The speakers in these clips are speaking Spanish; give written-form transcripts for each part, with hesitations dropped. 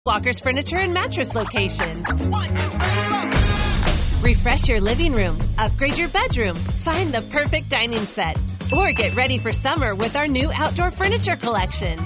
Walker's Furniture and Mattress locations. Refresh your living room, upgrade your bedroom, find the perfect dining set, or get ready for summer with our new outdoor furniture collections.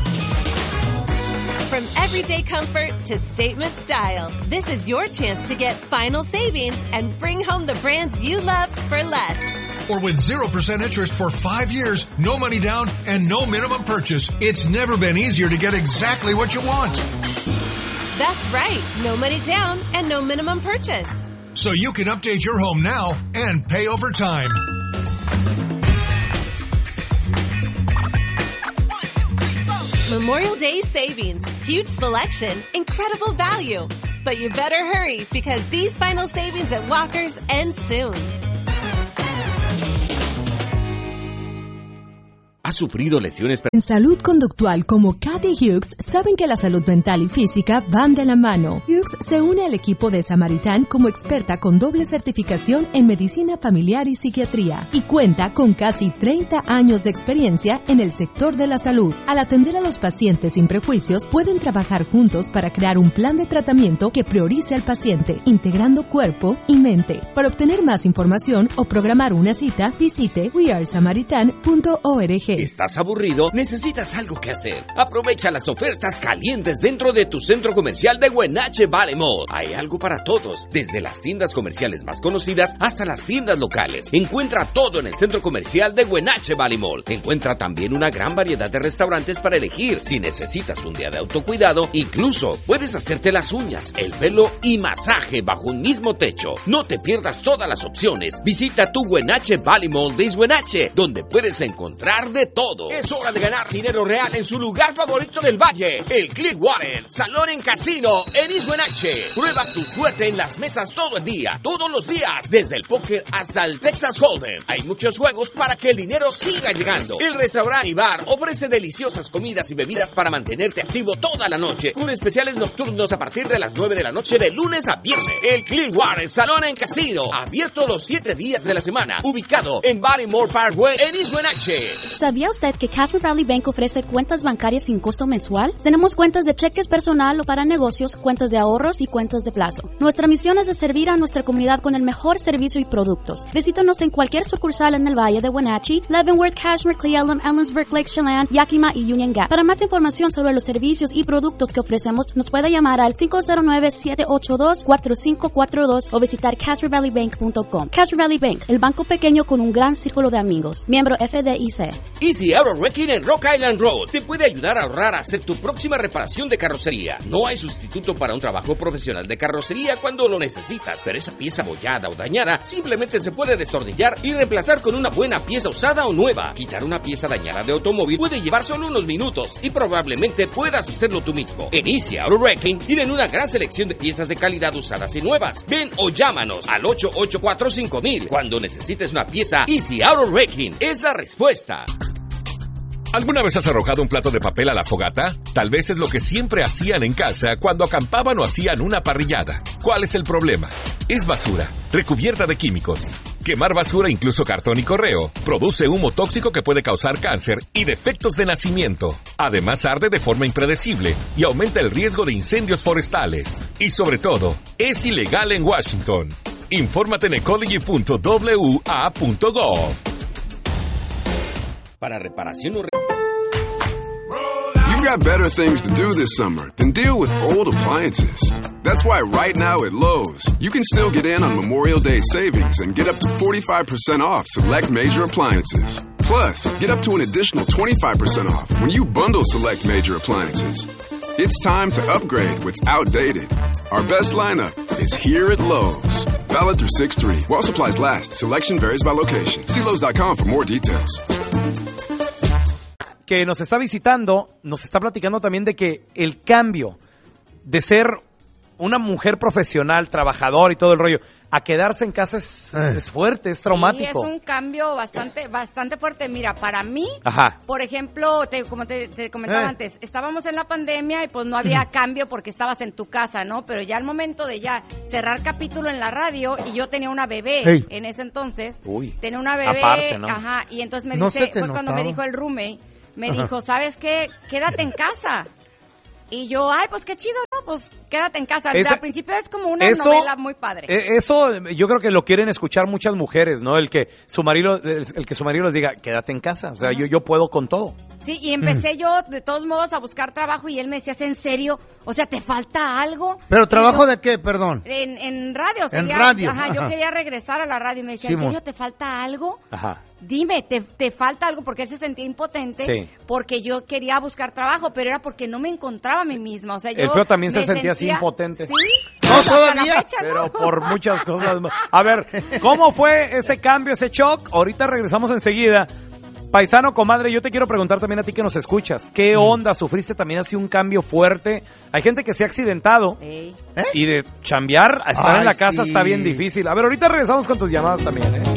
From everyday comfort to statement style, this is your chance to get final savings and bring home the brands you love for less. Or with 0% interest for 5 years, no money down, and no minimum purchase. It's never been easier to get exactly what you want. That's right. No money down and no minimum purchase. So you can update your home now and pay over time. Memorial Day savings, huge selection, incredible value. But you better hurry because these final savings at Walker's end soon. ¿Has sufrido lesiones? En salud conductual como Kathy Hughes saben que la salud mental y física van de la mano. Hughes se une al equipo de Samaritan como experta con doble certificación en medicina familiar y psiquiatría y cuenta con casi 30 años de experiencia en el sector de la salud. Al atender a los pacientes sin prejuicios, pueden trabajar juntos para crear un plan de tratamiento que priorice al paciente, integrando cuerpo y mente. Para obtener más información o programar una cita, visite wearesamaritan.org. ¿Estás aburrido? ¿Necesitas algo que hacer? Aprovecha las ofertas calientes dentro de tu centro comercial de Wenatchee Valley Mall. Hay algo para todos, desde las tiendas comerciales más conocidas hasta las tiendas locales. Encuentra todo en el centro comercial de Wenatchee Valley Mall. Encuentra también una gran variedad de restaurantes para elegir. Si necesitas un día de autocuidado, incluso puedes hacerte las uñas, el pelo y masaje bajo un mismo techo. No te pierdas todas las opciones. Visita tu Wenatchee Valley Mall de East Wenatchee, donde puedes encontrar de todo. Es hora de ganar dinero real en su lugar favorito del valle, el Clearwater Salón en Casino en East Wenatchee. Prueba tu suerte en las mesas todo el día, todos los días, desde el póker hasta el Texas Hold'em. Hay muchos juegos para que el dinero siga llegando. El restaurante y bar ofrece deliciosas comidas y bebidas para mantenerte activo toda la noche, con especiales nocturnos a partir de las 9 de la noche de lunes a viernes. El Clearwater Salón en Casino, abierto los 7 días de la semana, ubicado en Barrymore Parkway en East Wenatchee. ¿Sabía usted que Casper Valley Bank ofrece cuentas bancarias sin costo mensual? Tenemos cuentas de cheques personal o para negocios, cuentas de ahorros y cuentas de plazo. Nuestra misión es de servir a nuestra comunidad con el mejor servicio y productos. Visítanos en cualquier sucursal en el Valle de Wenatchee, Leavenworth, Cashmere, Cle Elum, Ellensburg, Lake Chelan, Yakima y Union Gap. Para más información sobre los servicios y productos que ofrecemos, nos puede llamar al 509-782-4542 o visitar CasperValleyBank.com. Casper Valley Bank, el banco pequeño con un gran círculo de amigos. Miembro FDIC. Easy Auto Wrecking en Rock Island Road te puede ayudar a ahorrar a hacer tu próxima reparación de carrocería. No hay sustituto para un trabajo profesional de carrocería cuando lo necesitas, pero esa pieza abollada o dañada simplemente se puede destornillar y reemplazar con una buena pieza usada o nueva. Quitar una pieza dañada de automóvil puede llevar solo unos minutos y probablemente puedas hacerlo tú mismo. En Easy Auto Wrecking tienen una gran selección de piezas de calidad usadas y nuevas. Ven o llámanos al 884-5000. Cuando necesites una pieza, Easy Auto Wrecking es la respuesta. ¿Alguna vez has arrojado un plato de papel a la fogata? Tal vez es lo que siempre hacían en casa cuando acampaban o hacían una parrillada. ¿Cuál es el problema? Es basura, recubierta de químicos. Quemar basura, incluso cartón y correo, produce humo tóxico que puede causar cáncer y defectos de nacimiento. Además, arde de forma impredecible y aumenta el riesgo de incendios forestales. Y sobre todo, es ilegal en Washington. Infórmate en ecology.wa.gov. Para reparación o You've got better things to do this summer than deal with old appliances. That's why right now at Lowe's, you can still get in on Memorial Day savings and get up to 45% off select major appliances. Plus, get up to an additional 25% off when you bundle select major appliances. It's time to upgrade what's outdated. Our best lineup is here at Lowe's. Valid through 6/3. While supplies last, selection varies by location. See Lowe's.com for more details. Que nos está visitando, nos está platicando también de que el cambio de ser una mujer profesional, trabajadora y todo el rollo, a quedarse en casa es fuerte, es traumático. Sí, es un cambio bastante fuerte. Mira, para mí, por ejemplo, como te comentaba antes, estábamos en la pandemia y pues no había cambio porque estabas en tu casa, ¿no? Pero ya al momento de ya cerrar capítulo en la radio y yo tenía una bebé en ese entonces, tenía una bebé, aparte, ¿no? Y entonces me dice, fue cuando me dijo el roommate, me dijo, ¿sabes qué? Quédate en casa. Y yo, ay, pues qué chido, ¿no? Pues quédate en casa. Al principio es como una novela muy padre. Eso yo creo que lo quieren escuchar muchas mujeres, ¿no? El que su marido les diga, quédate en casa. O sea, yo puedo con todo. Sí, y empecé yo, de todos modos, a buscar trabajo y él me decía, ¿es en serio? O sea, ¿te falta algo? ¿Pero trabajo de qué, perdón? En radio. En radio. Ajá, yo quería regresar a la radio y me decía, ¿en serio te falta algo? Ajá. Dime, ¿te falta algo? Porque él se sentía impotente, porque yo quería buscar trabajo, pero era porque no me encontraba a mí misma. O sea, yo el feo también se sentía así impotente. ¿Sí? No, todavía. Pero por muchas cosas. A ver, ¿cómo fue ese cambio, ese shock? Ahorita regresamos enseguida. Paisano, comadre, yo te quiero preguntar también a ti que nos escuchas. ¿Qué onda? ¿Sufriste también así un cambio fuerte? Hay gente que se ha accidentado y de chambear a estar en la casa está bien difícil. A ver, ahorita regresamos con tus llamadas también,